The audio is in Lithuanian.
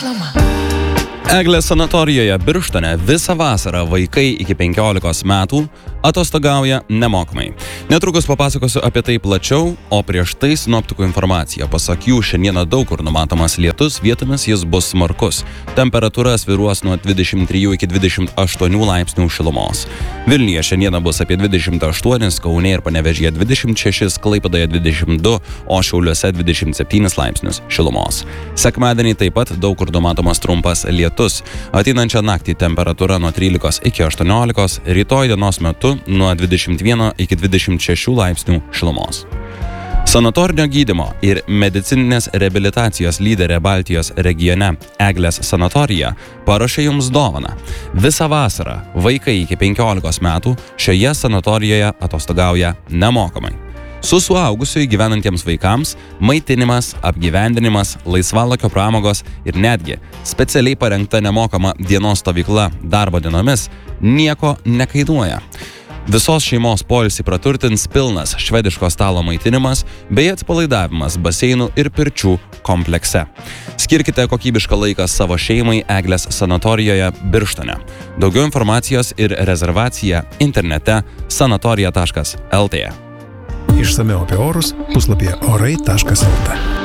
Reklama. Eglės sanatorijoje Birštone visą vasarą vaikai iki 15 metų atostogauja nemokamai. Netrukus papasakosiu apie tai plačiau, o prieš tai sinoptikų informacija. Pasak jų, šiandieną daug kur numatomas lietus, vietomis jis bus smarkus. Temperatūra svyruos nuo 23 iki 28 laipsnių šilumos. Vilniuje šiandieną bus apie 28, Kaune ir Panevėžyje 26, Klaipėdoje 22, o Šiauliuose 27 laipsnius šilumos. Sekmadienį taip pat daug kur numatomas trumpas lietus. Ateinančią naktį temperatūra nuo 13 iki 18, rytoj dienos metu nuo 21 iki 26 laipsnių šilumos. Sanatorinio gydymo ir medicininės reabilitacijos lyderė Baltijos regione Eglės sanatorija paruošė jums dovaną. Visą vasarą vaikai iki 15 metų šioje sanatorijoje atostogauja nemokamai. Su suaugusiųjų gyvenantiems vaikams maitinimas, apgyvendinimas, laisvalakio pramogos ir netgi specialiai parengta nemokama dienos stovykla darbo dienomis nieko nekainuoja. Visos šeimos poilsį praturtins pilnas švediško stalo maitinimas bei atsipalaidavimas baseinų ir pirčių komplekse. Skirkite kokybišką laiką savo šeimai Eglės sanatorijoje Birštone. Daugiau informacijos ir rezervacija internete sanatorija.lt. Išsamiau apie orus puslapyje orai.lt.